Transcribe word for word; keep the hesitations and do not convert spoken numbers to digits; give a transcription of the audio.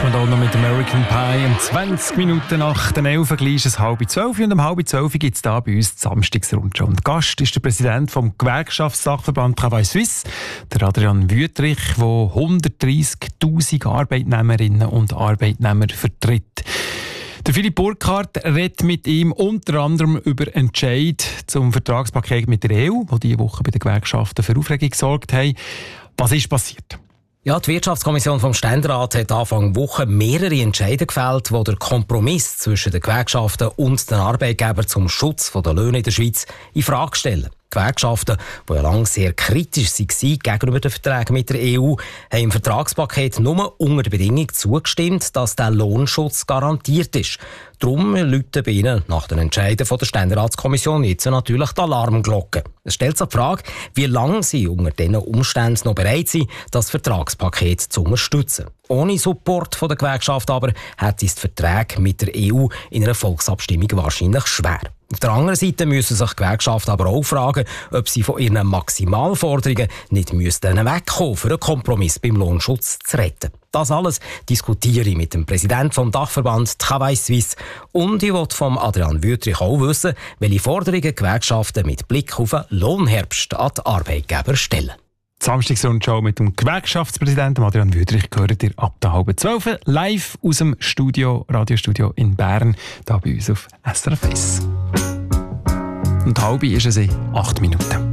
Madonna mit American Pie. Um zwanzig Minuten nach den elf gleich ist es halb zwölf. Und um halb zwölf gibt es hier bei uns die Samstagsrundschau. Und Gast ist der Präsident vom Gewerkschaftsdachverband Travail Suisse, der Adrian Wüthrich, der hundertdreissigtausend Arbeitnehmerinnen und Arbeitnehmer vertritt. Der Philipp Burkhardt redet mit ihm unter anderem über Entscheid zum Vertragspaket mit der E U, das diese Woche bei den Gewerkschaften für Aufregung gesorgt hat. Was ist passiert? Ja, die Wirtschaftskommission vom Ständerat hat Anfang Woche mehrere Entscheide gefällt, die den Kompromiss zwischen den Gewerkschaften und den Arbeitgebern zum Schutz der Löhne in der Schweiz in Frage stellen. Die Gewerkschaften, die ja lange sehr kritisch waren gegenüber den Verträgen mit der E U, haben im Vertragspaket nur unter der Bedingung zugestimmt, dass der Lohnschutz garantiert ist. Darum läuten bei ihnen nach den Entscheiden der Ständeratskommission jetzt natürlich die Alarmglocken. Es stellt sich die Frage, wie lange sie unter diesen Umständen noch bereit sind, das Vertragspaket zu unterstützen. Ohne Support von der Gewerkschaft aber hätte es die Verträge mit der E U in einer Volksabstimmung wahrscheinlich schwer. Auf der anderen Seite müssen sich die Gewerkschaften aber auch fragen, ob sie von ihren Maximalforderungen nicht müssten wegkommen, für einen Kompromiss beim Lohnschutz zu retten. Das alles diskutiere ich mit dem Präsidenten vom Dachverband Travail Suisse und ich will vom Adrian Wüthrich auch wissen, welche Forderungen die Gewerkschaften mit Blick auf den Lohnherbst an die Arbeitgeber stellen. Die Samstagsrundschau mit dem Gewerkschaftspräsidenten Adrian Wüthrich gehört ihr ab der halben zwölf live aus dem Studio, Radiostudio in Bern, hier bei uns auf S R F eins. Und halb ist es in acht Minuten.